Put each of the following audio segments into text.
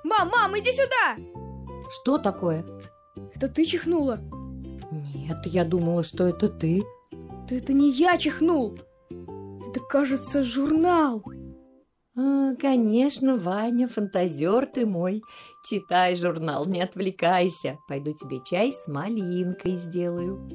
Мам, иди сюда! Что такое? Это ты чихнула? Нет, я думала, что это ты. Да это не я чихнул. Это, кажется, журнал. Конечно, Ваня, фантазер ты мой. Читай журнал, не отвлекайся. Пойду тебе чай с малинкой сделаю.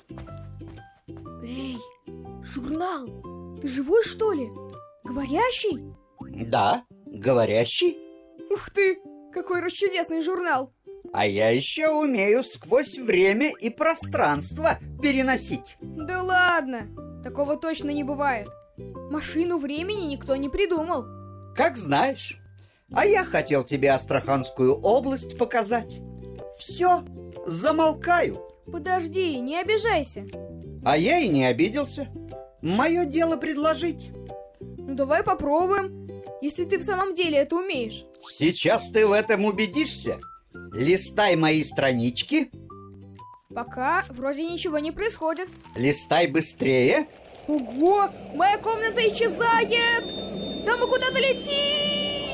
Эй, журнал, ты живой, что ли? Говорящий? Да, говорящий. Ух ты, какой расчудесный журнал. А я еще умею сквозь время и пространство переносить. Да ладно, такого точно не бывает. Машину времени никто не придумал. Как знаешь. А я хотел тебе Астраханскую область показать. Все, замолкаю. Подожди, не обижайся. А я и не обиделся. Мое дело предложить. Ну давай попробуем, если ты в самом деле это умеешь. Сейчас ты в этом убедишься. Листай мои странички. Пока вроде ничего не происходит. Листай быстрее. Ого, моя комната исчезает! Да мы куда-то летим!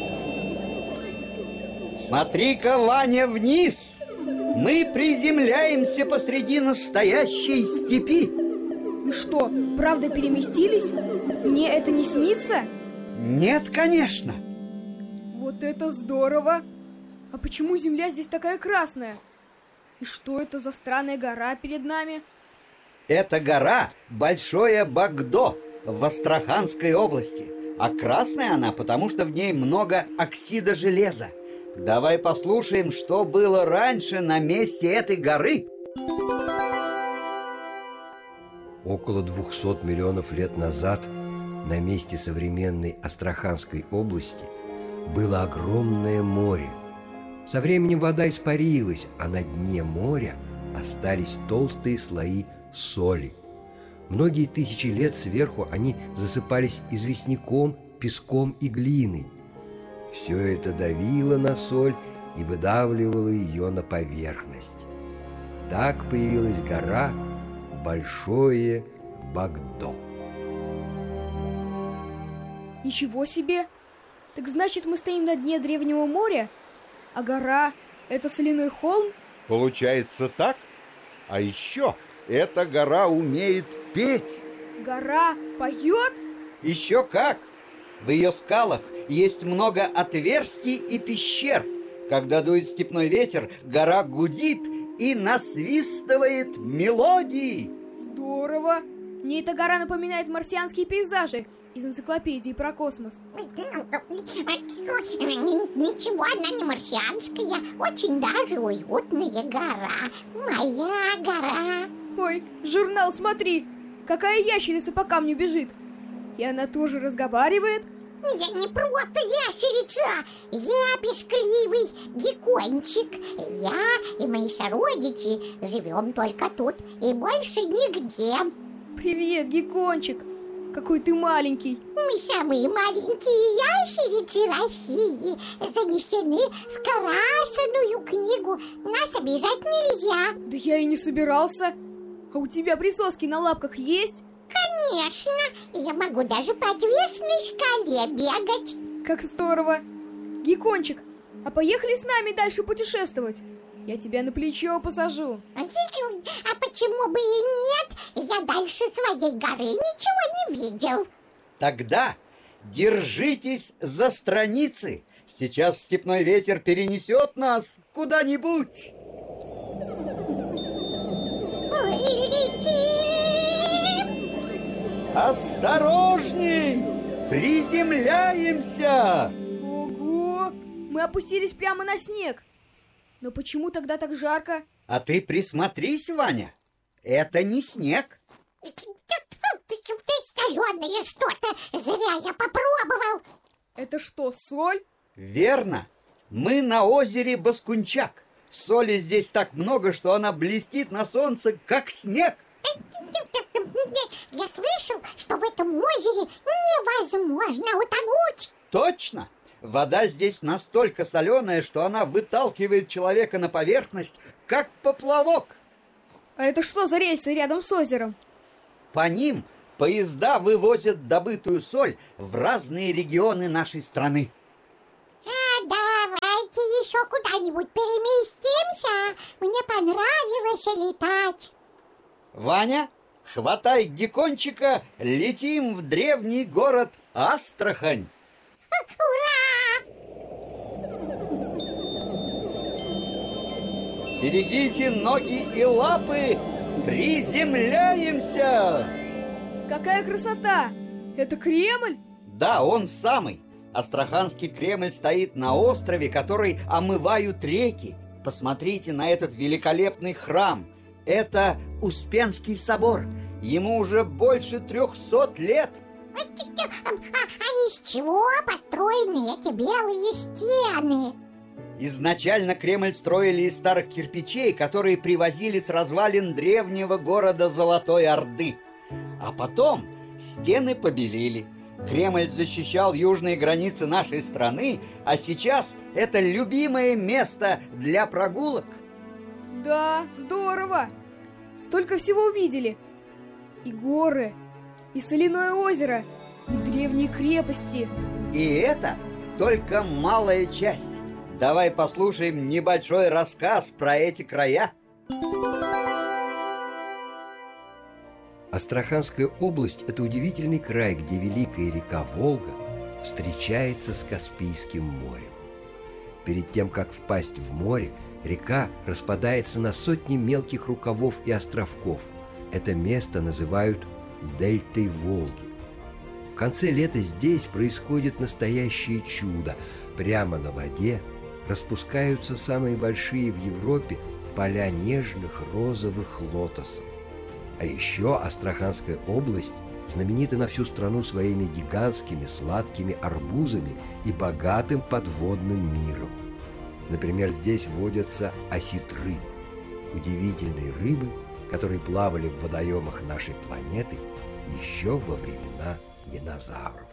Смотри-ка, Ваня, вниз. Мы приземляемся посреди настоящей степи. Мы что, правда переместились? Мне это не снится? Нет, конечно. Вот это здорово! А почему земля здесь такая красная? И что это за странная гора перед нами? Эта гора – Большое Багдо в Астраханской области. А красная она, потому что в ней много оксида железа. Давай послушаем, что было раньше на месте этой горы. Около 200 миллионов лет назад на месте современной Астраханской области было огромное море. Со временем вода испарилась, а на дне моря остались толстые слои соли. Многие тысячи лет сверху они засыпались известняком, песком и глиной. Все это давило на соль и выдавливало ее на поверхность. Так появилась гора Большое Багдо. Ничего себе! Так значит, мы стоим на дне древнего моря? А гора — это соляной холм? Получается так? А еще эта гора умеет петь. Гора поет? Еще как! В ее скалах есть много отверстий и пещер. Когда дует степной ветер, гора гудит и насвистывает мелодии. Здорово! Мне эта гора напоминает марсианские пейзажи из энциклопедии про космос. Ничего, она не марсианская. Очень даже уютная гора. Моя гора. Ой, журнал, смотри! Какая ящерица по камню бежит! И она тоже разговаривает? Я не просто ящерица. Я пескливый геккончик. Я и мои сородичи живем только тут и больше нигде. Привет, геккончик! Какой ты маленький! Мы самые маленькие ящерицы России, занесены в красную книгу. Нас обижать нельзя. Да я и не собирался. А у тебя присоски на лапках есть? Конечно, я могу даже по отвесной шкале бегать. Как здорово! Геккончик, а поехали с нами дальше путешествовать? Я тебя на плечо посажу. А почему бы и нет? Я дальше своей горы ничего не видел. Тогда держитесь за страницы. Сейчас степной ветер перенесет нас куда-нибудь. Летим! Осторожней! Приземляемся! Ого! Мы опустились прямо на снег. Но почему тогда так жарко? А ты присмотрись, Ваня. Это не снег. Ты соленое что-то. Зря я попробовал. Это что, соль? Верно. Мы на озере Баскунчак. Соли здесь так много, что она блестит на солнце, как снег. Я слышал, что в этом озере невозможно утонуть. Точно. Вода здесь настолько соленая, что она выталкивает человека на поверхность, как поплавок. А это что за рельсы рядом с озером? По ним поезда вывозят добытую соль в разные регионы нашей страны. А давай куда-нибудь переместимся? Мне понравилось летать. Ваня, хватай геккончика, летим в древний город Астрахань. Ура! Берегите ноги и лапы, приземляемся! Какая красота! Это Кремль? Да, он самый. Астраханский Кремль стоит на острове, который омывают реки. Посмотрите на этот великолепный храм. Это Успенский собор. Ему уже больше 300 лет. А из чего построены эти белые стены? Изначально Кремль строили из старых кирпичей, которые привозили с развалин древнего города Золотой Орды. А потом стены побелили. Кремль защищал южные границы нашей страны, а сейчас это любимое место для прогулок. Да, здорово! Столько всего увидели. И горы, и соляное озеро, и древние крепости. И это только малая часть. Давай послушаем небольшой рассказ про эти края. Астраханская область – это удивительный край, где великая река Волга встречается с Каспийским морем. Перед тем, как впасть в море, река распадается на сотни мелких рукавов и островков. Это место называют дельтой Волги. В конце лета здесь происходит настоящее чудо. Прямо на воде распускаются самые большие в Европе поля нежных розовых лотосов. А еще Астраханская область знаменита на всю страну своими гигантскими сладкими арбузами и богатым подводным миром. Например, здесь водятся осетры, удивительные рыбы, которые плавали в водоемах нашей планеты еще во времена динозавров.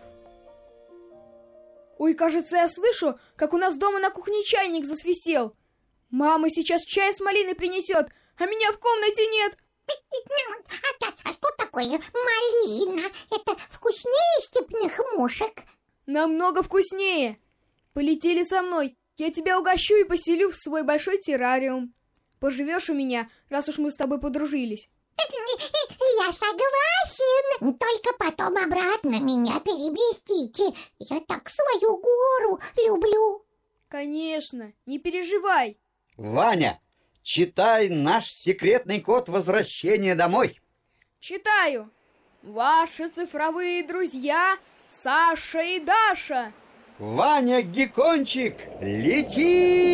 Ой, кажется, я слышу, как у нас дома на кухне чайник засвистел. Мама сейчас чай с малиной принесет, а меня в комнате нет. А что такое малина? Это вкуснее степных мушек? Намного вкуснее. Полетели со мной. Я тебя угощу и поселю в свой большой террариум. Поживешь у меня, раз уж мы с тобой подружились. Я согласен. Только потом обратно меня переместите. Я так свою гору люблю. Конечно, не переживай. Ваня, читай наш секретный код возвращения домой. Читаю. Ваши цифровые друзья Саша и Даша. Ваня Геккончик, лети!